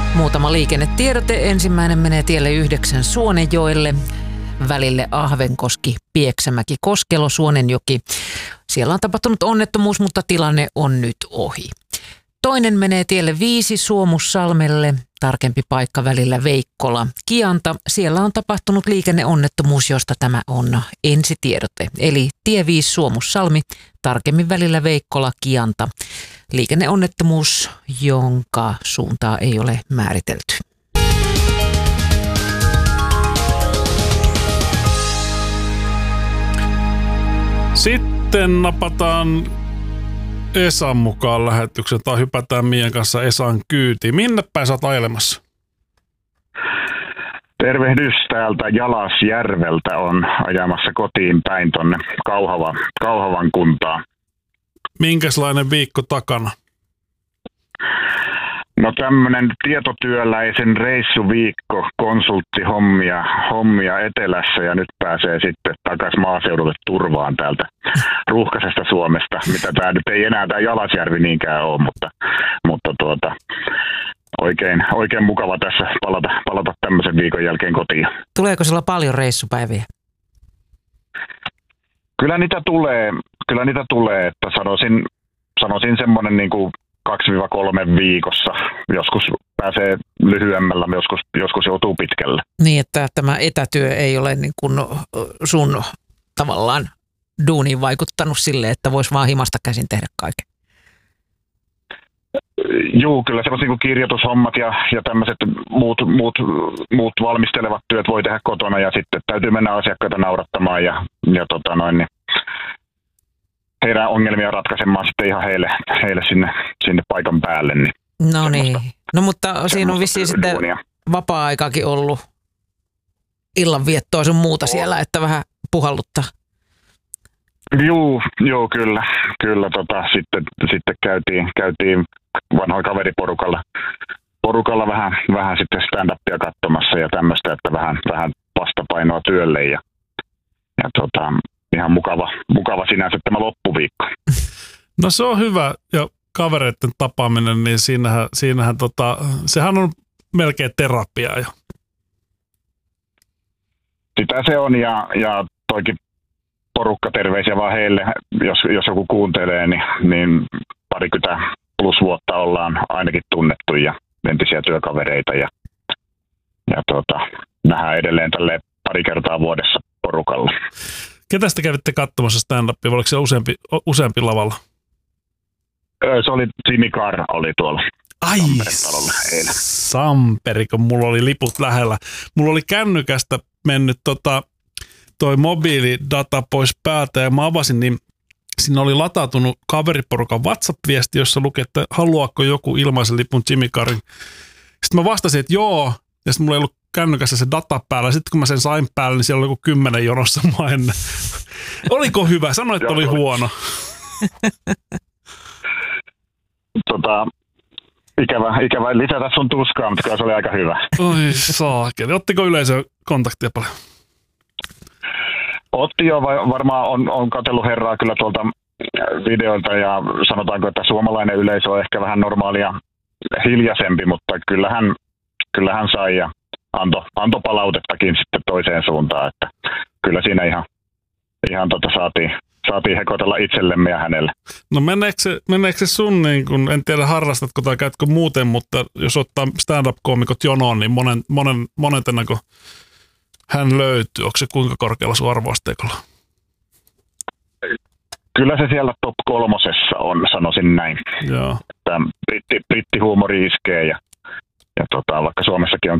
Muutama liikennetiedote. Ensimmäinen menee tielle 9 Suonenjoelle, välille Ahvenkoski, Pieksämäki, Koskelo, Suonenjoki. Siellä on tapahtunut onnettomuus, mutta tilanne on nyt ohi. Toinen menee tielle 5 Suomussalmelle, tarkempi paikka välillä Veikkola, Kianta. Siellä on tapahtunut liikenneonnettomuus, josta tämä on ensitiedote. Eli tie 5 Suomussalmi, tarkemmin välillä Veikkola, Kianta. Liikenneonnettomuus, jonka suuntaa ei ole määritelty. Sitten napataan Esan mukaan lähetyksen tai hypätään Mian kanssa Esan kyytiin. Minne päin sä oot ajelemassa? Tervehdys täältä Jalasjärveltä, on ajamassa kotiin päin tonne Kauhavan kuntaan. Minkälainen viikko takana? No tämmönen tietotyöläisen reissuviikko, konsulttihommia etelässä ja nyt pääsee sitten takaisin maaseudulle turvaan täältä ruuhkaisesta Suomesta, mitä tää nyt ei enää tää Jalasjärvi niinkään ole, mutta oikein mukava tässä palata tämmöisen viikon jälkeen kotiin. Tuleeko sulla paljon reissupäiviä? Kyllä niitä tulee, että sanoisin semmoinen niin kuin 2-3 viikossa. Joskus pääsee lyhyemmällä, joskus joutuu pitkälle. Niin, että tämä etätyö ei ole niin kuin sun tavallaan duuniin vaikuttanut sille, että voisi vaan himasta käsin tehdä kaiken. Joo, kyllä semmoiset niin kirjoitushommat ja tämmöiset muut valmistelevat työt voi tehdä kotona ja sitten täytyy mennä asiakkaita naurattamaan ja niin heidän ongelmia ratkaisemaan sitten ihan heille sinne paikan päälle. No niin. No mutta siinä on vissiin sitten vapaa-aikaakin ollut illanviettoa sun muuta siellä, että vähän puhalluttaa. Joo, kyllä. Sitten käytiin vanhoilla kaveriporukalla vähän sitten stand-upia katsomassa ja tämmöistä, että vähän vastapainoa työlle ja ihan mukava sinänsä tämä loppuviikko. No se on hyvä ja kavereiden tapaaminen, niin siinähän sehän on melkein terapiaa jo. Sitä se on ja toikin porukka terveisiä vaan heille, jos joku kuuntelee, niin 20 plus vuotta ollaan ainakin tunnettu ja entisiä työkavereita ja nähdään edelleen tälleen pari kertaa vuodessa porukalla. Ketä te kävitte katsomassa stand-upia? Oliko siellä useampi lavalla? Se oli Jimmy Carr oli tuolla Samperin-talolla eilen. Samperi, kun mulla oli liput lähellä. Mulla oli kännykästä mennyt toi mobiilidata pois päältä ja mä avasin, niin siinä oli latautunut kaveriporukan WhatsApp-viesti, jossa luki, että haluaako joku ilmaisen lipun Jimmy Carrin. Sitten mä vastasin, että joo, ja sitten mulla ei ollut kännykässä se data päällä. Sitten kun mä sen sain päälle, niin siellä oli joku 10 jonossa mua ennen. Oliko hyvä? Sanoit, että oli huono. Ikävä lisätä sun tuskaa, mutta se oli aika hyvä. Oi saakeli. Ottiko yleisö kontaktia paljon? Otti jo, varmaan on katsellut herraa kyllä tuolta videoilta ja sanotaanko, että suomalainen yleisö on ehkä vähän normaalia hiljaisempi, mutta kyllähän sai ja antoi palautettakin sitten toiseen suuntaan, että kyllä siinä ihan saatiin hekotella itsellemme ja hänelle. No meneekö se sun, niin kun, en tiedä harrastatko tai käytkö muuten, mutta jos ottaa stand-up-koomikot jonoon, niin monentenako hän löytyy? Onko se kuinka korkealla sun arvoasteikolla? Kyllä se siellä top 3 on, sanoisin näin. Joo. Brittihuumori iskee ja vaikka Suomessakin on